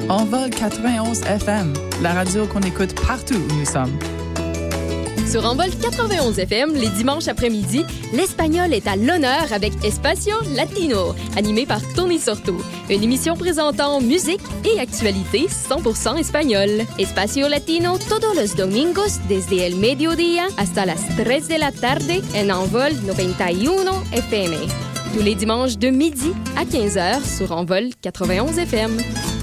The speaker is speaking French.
Envol 91 FM, la radio qu'on écoute partout où nous sommes. Sur Envol 91 FM, les dimanches après-midi, l'espagnol est à l'honneur avec Espacio Latino, animé par Tony Sorto. Une émission présentant musique et actualité 100% espagnole. Espacio Latino todos los domingos desde el mediodía hasta las 3 de la tarde en Envol 91 FM. Tous les dimanches de midi à 15h sur Envol 91 FM.